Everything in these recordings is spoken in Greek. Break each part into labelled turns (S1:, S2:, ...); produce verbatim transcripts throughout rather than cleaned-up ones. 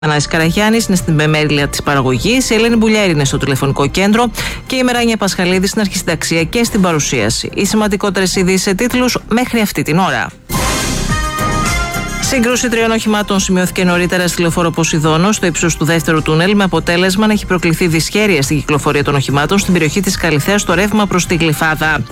S1: Ανάσης Καραγιάννης είναι στην επιμέλεια της παραγωγής, η Ελένη Μπουλιάρη είναι στο τηλεφωνικό κέντρο και η Μεράνια Πασχαλίδη στην αρχισυνταξία και στην παρουσίαση. Οι σημαντικότερες ειδήσεις σε τίτλους μέχρι αυτή την ώρα. Σύγκρουση τριών οχημάτων σημειώθηκε νωρίτερα στη λεωφόρο Ποσειδώνος, στο ύψος του δεύτερου τούνελ, με αποτέλεσμα να έχει προκληθεί δυσχέρεια στην κυκλοφορία των οχημάτων στην περιοχή της Καλιθέας στο ρεύμα προς τη Γλυφάδα.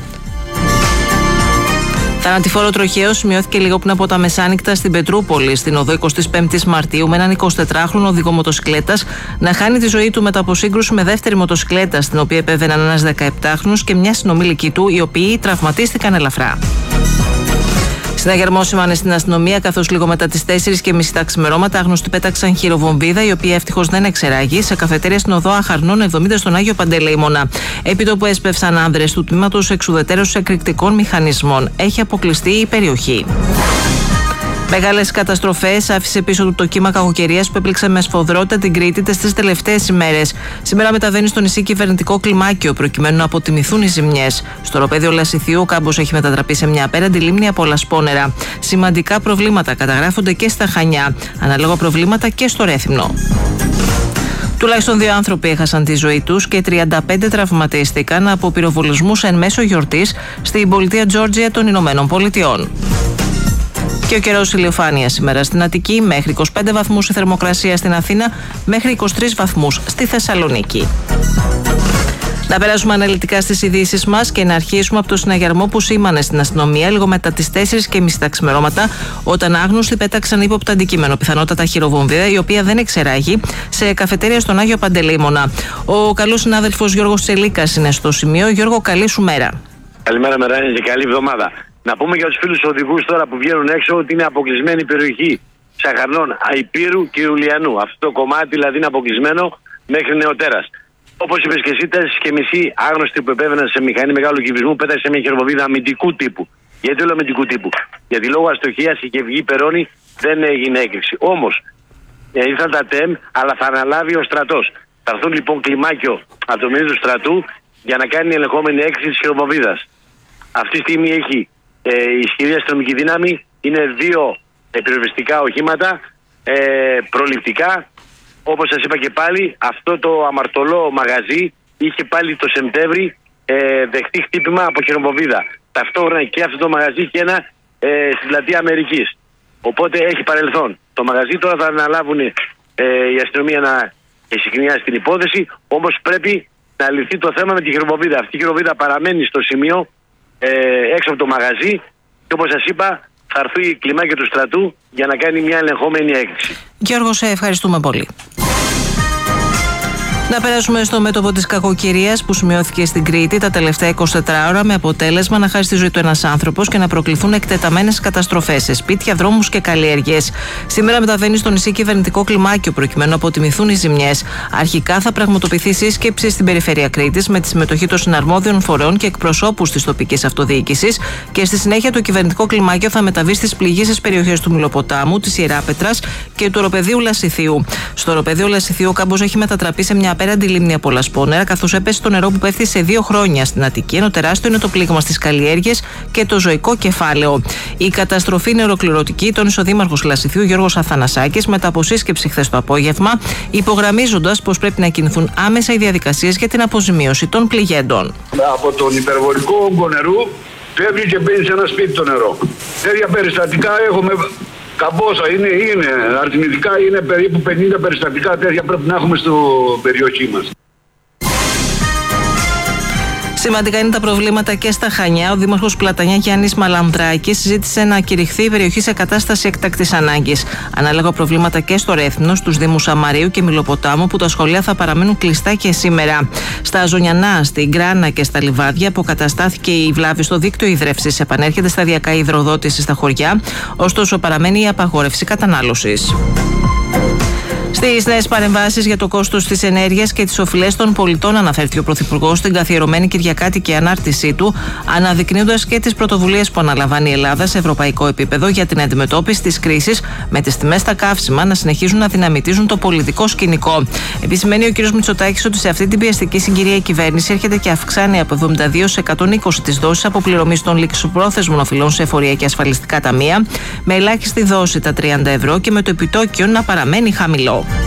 S1: Θανατηφόρο τροχαίο σημειώθηκε λίγο πριν από τα μεσάνυχτα στην Πετρούπολη, στην οδό εικοστή πέμπτη Μαρτίου, με έναν εικοσιτετράχρονο οδηγό μοτοσικλέτας να χάνει τη ζωή του μετά από σύγκρουση με δεύτερη μοτοσικλέτα, στην οποία επέβαιναν ένας δεκαεπτάχρονος και μια συνομήλικη του, οι οποίοι τραυματίστηκαν ελαφρά. Συναγερμό σημάνε στην αστυνομία, καθώς λίγο μετά τις τέσσερις και μισή τα ξημερώματα άγνωστοι πέταξαν χειροβομβίδα, η οποία ευτυχώς δεν εξεράγει, σε καφετέρια στην οδό Αχαρνών εβδομήντα στον Άγιο Παντελεήμονα. Επί τόπου έσπευσαν άνδρες του τμήματος εξουδετέρωσης εκρηκτικών μηχανισμών. Έχει αποκλειστεί η περιοχή. Μεγάλες καταστροφές άφησε πίσω του το κύμα κακοκαιρίας που έπληξε με σφοδρότητα την Κρήτη τις τελευταίες ημέρες. Σήμερα μεταβαίνει στο νησί κυβερνητικό κλιμάκιο προκειμένου να αποτιμηθούν οι ζημιές. Στο οροπέδιο Λασιθιού ο κάμπος έχει μετατραπεί σε μια απέραντη λίμνη από λασπόνερα. Σημαντικά προβλήματα καταγράφονται και στα Χανιά. Ανάλογα προβλήματα και στο Ρέθυμνο. Τουλάχιστον δύο άνθρωποι έχασαν τη ζωή τους και τριάντα πέντε τραυματίστηκαν από πυροβολισμούς εν μέσω γιορτής στην πολιτεία Τζόρτζια των Ηνωμένων Πολιτειών. Και ο καιρός ηλιοφάνεια σήμερα στην Αττική, μέχρι είκοσι πέντε βαθμούς η θερμοκρασία στην Αθήνα, μέχρι είκοσι τρεις βαθμούς στη Θεσσαλονίκη. Να περάσουμε αναλυτικά στις ειδήσεις μας και να αρχίσουμε από το συναγερμό που σήμανε στην αστυνομία λίγο μετά τις τέσσερις και μισή τα ξημερώματα, όταν άγνωστοι πέταξαν ύποπτα αντικείμενο, πιθανότατα χειροβομβίδα, η οποία δεν εξεράγει, σε καφετέρια στον Άγιο Παντελεήμονα. Ο καλός συνάδελφος Γιώργος Τσελίκας είναι στο σημείο. Γιώργο, καλή σου μέρα.
S2: Καλημέρα, Μεράνη, και καλή εβδομάδα. Να πούμε για τους φίλους οδηγούς τώρα που βγαίνουν έξω ότι είναι αποκλεισμένη η περιοχή Σαχαρνών, Αϊπήρου και Ιουλιανού. Αυτό το κομμάτι δηλαδή είναι αποκλεισμένο μέχρι νεοτέρας. Όπως είπες και εσύ, τέσσερις και μισή άγνωστοι που επέβαιναν σε μηχανή μεγάλου κυβισμού πέταξε μια χειροβομβίδα αμυντικού τύπου. Γιατί όλο αμυντικού τύπου? Γιατί λόγω αστοχίας η Κευγή Περώνη δεν έγινε έκρηξη. Όμως ε, ήρθαν τα ΤΕΜ, αλλά θα αναλάβει ο στρατός. Θα έρθουν λοιπόν κλιμάκιο από το μήνυμα του στρατού για να κάνει ελεγχόμενη έκρηξη της χειροβομβίδας. Αυτή τη στιγμή έχει ε, η ισχυρή αστυνομική δύναμη, είναι δύο ε, πυροσβεστικά οχήματα ε, προληπτικά. Όπως σας είπα και πάλι, αυτό το αμαρτωλό μαγαζί είχε πάλι το Σεπτέμβρη ε, δεχτεί χτύπημα από χειροβομβίδα. Ταυτόχρονα και αυτό το μαγαζί είχε ένα ε, στην πλατεία Αμερικής. Οπότε έχει παρελθόν. Το μαγαζί τώρα θα αναλάβουν ε, η αστυνομία να συγκρινιάσει την υπόθεση, όμως πρέπει να λυθεί το θέμα με τη χειροβομβίδα. Αυτή η χειροβομβίδα παραμένει στο σημείο ε, έξω από το μαγαζί και όπως σας είπα θα έρθει η κλιμάκια του στρατού για να κάνει μια ελεγχόμενη έκρηξη.
S1: Γιώργο, σε ευχαριστούμε πολύ. Να περάσουμε στο μέτωπο της κακοκαιρίας που σημειώθηκε στην Κρήτη τα τελευταία εικοσιτέσσερις ώρα, με αποτέλεσμα να χάσει τη ζωή του ένας άνθρωπος και να προκληθούν εκτεταμένες καταστροφές σε σπίτια, δρόμους και καλλιέργειες. Σήμερα μεταβαίνει στο νησί κυβερνητικό κλιμάκιο προκειμένου να αποτιμηθούν οι ζημιές. Αρχικά θα πραγματοποιηθεί σύσκεψη στην περιφέρεια Κρήτης με τη συμμετοχή των συναρμόδιων φορέων και εκπροσώπους της τοπικής αυτοδιοίκησης και στη συνέχεια το κυβερνητικό κλιμάκιο θα μεταβεί στις πληγήσεις περιοχές του Μυλοποτάμου, της Ιεράπετρας και του οροπεδίου Λασιθιού. Στο οροπεδίο Λασιθιού ο κάμπος έχει μετατραπεί σε μια απέραντη λίμνη από λασπόνερα, καθώς έπεσε το νερό που πέφτει σε δύο χρόνια στην Αττική, ενώ τεράστιο είναι το πλήγμα στις καλλιέργειες και το ζωικό κεφάλαιο. Η καταστροφή είναι ολοκληρωτική, τόνισε ο Δήμαρχος Λασιθιού Γιώργος Αθανασάκης μετά από σύσκεψη χθες το απόγευμα, υπογραμμίζοντας πως πρέπει να κινηθούν άμεσα οι διαδικασίες για την αποζημίωση των πληγέντων.
S3: Από τον υπερβολικό όγκο νερού φεύγει και μπαίνει σε ένα σπίτι το νερό. Τέτοια περιστατικά έχουμε. Καμπόσα είναι, είναι, αριθμητικά είναι περίπου πενήντα περιστατικά τέτοια πρέπει να έχουμε στην περιοχή μας.
S1: Σημαντικά είναι τα προβλήματα και στα Χανιά. Ο Δήμαρχος Πλατανιά Γιάννης Μαλανδράκης συζήτησε να κηρυχθεί η περιοχή σε κατάσταση έκτακτης ανάγκης. Ανάλογα προβλήματα και στο Ρέθυμνο, στους Δήμους Αμαρίου και Μυλοποτάμου, που τα σχολεία θα παραμείνουν κλειστά και σήμερα. Στα Ζωνιανά, στην Γκράνα και στα Λιβάδια αποκαταστάθηκε η βλάβη στο δίκτυο υδρεύσης. Επανέρχεται σταδιακά η υδροδότηση στα χωριά, ωστόσο παραμένει η απαγόρευση κατανάλωσης. Στις νέες παρεμβάσεις για το κόστος της ενέργειας και τις οφειλές των πολιτών αναφέρθηκε ο Πρωθυπουργός στην καθιερωμένη Κυριακάτικη ανάρτησή του, αναδεικνύοντας και τις πρωτοβουλίες που αναλαμβάνει η Ελλάδα σε ευρωπαϊκό επίπεδο για την αντιμετώπιση της κρίσης, με τις τιμές στα καύσιμα να συνεχίζουν να δυναμητίζουν το πολιτικό σκηνικό. Επισημαίνει ο κ. Μητσοτάκης ότι σε αυτή την πιεστική συγκυρία η κυβέρνηση έρχεται και αυξάνει από εβδομήντα δύο σε εκατόν είκοσι τις δόσεις αποπληρωμής των ληξιπρόθεσμων οφειλών σε εφορία και ασφαλιστικά ταμεία, με ελάχιστη δόση τα τριάντα ευρώ και με το επιτόκιο να παραμένει χαμηλό. νερό.